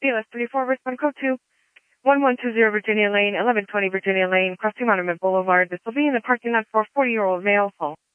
CLS 34, respond code 2. 1120 Virginia Lane, 1120 Virginia Lane, crossing Monument Boulevard. This will be in the parking lot for a 40-year-old male.